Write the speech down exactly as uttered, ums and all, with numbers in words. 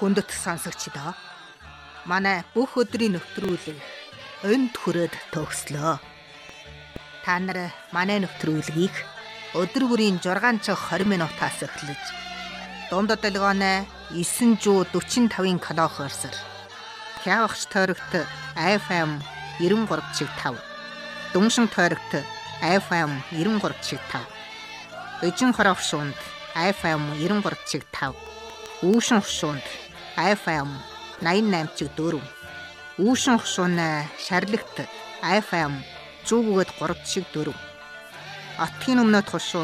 хүндэт сонсогчдоо манай бүх өдрийн нэвтрүүлэг өнд хүрээд төгслөө. Та нар манай нэвтрүүлгийг өдөр бүрийн шугам цогц двадцать минутаас эхлэж дунд долгионой нine forty-five килогерцээр хявагч тойрогт эф эм ninety-three point five, дүншин тойрогт эф эм ninety-three point five, эжин хоровшуунд эф эм ninety-three point five, үүшин хушуунд эф эм ninety-nine point four, үүшин хушуун шарлагт эф эм one oh three point four, Отгийн өмнөд хушуунд